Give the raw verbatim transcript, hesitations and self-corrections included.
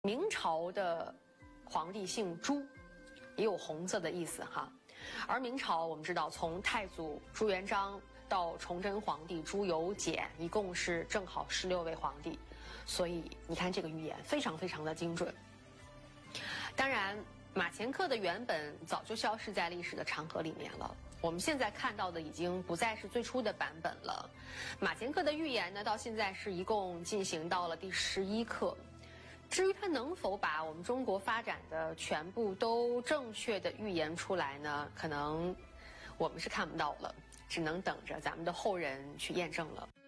明朝的皇帝姓朱，也有红色的意思哈。而明朝我们知道，从太祖朱元璋到崇祯皇帝朱由检，一共是正好十六位皇帝，所以你看这个预言非常非常的精准。当然，马前课的原本早就消失在历史的长河里面了。我们现在看到的已经不再是最初的版本了。马前课的预言呢，到现在是一共进行到了第十一课。至于他能否把我们中国发展的全部都正确的预言出来呢？可能我们是看不到了，只能等着咱们的后人去验证了。